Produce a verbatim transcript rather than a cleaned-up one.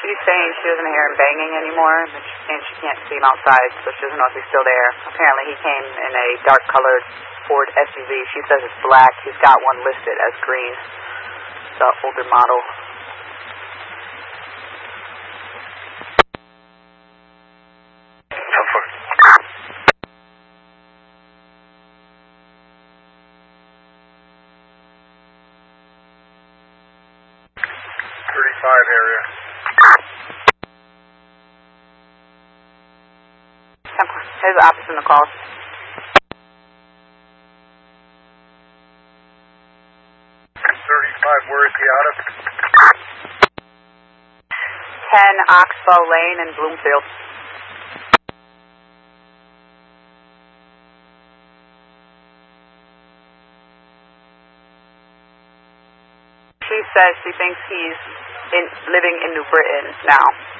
She's saying she doesn't hear him banging anymore, but she's saying she can't see him outside, so she doesn't know if he's still there. Apparently he came in a dark-colored Ford S U V. She says it's black. He's got one listed as green. The older model. thirty-five area. Here's the office in the call. thirty-five, where is he out of? ten Oxbow Lane in Bloomfield. She says she thinks he's in, living in New Britain now.